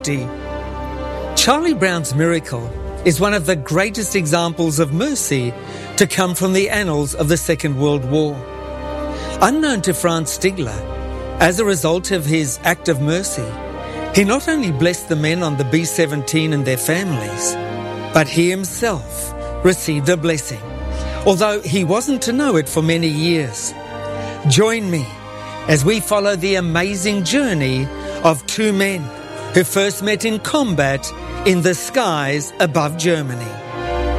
safety. Charlie Brown's miracle is one of the greatest examples of mercy to come from the annals of the Second World War. Unknown to Franz Stigler, as a result of his act of mercy, he not only blessed the men on the B-17 and their families, but he himself received a blessing, although he wasn't to know it for many years. Join me as we follow the amazing journey of two men who first met in combat in the skies above Germany.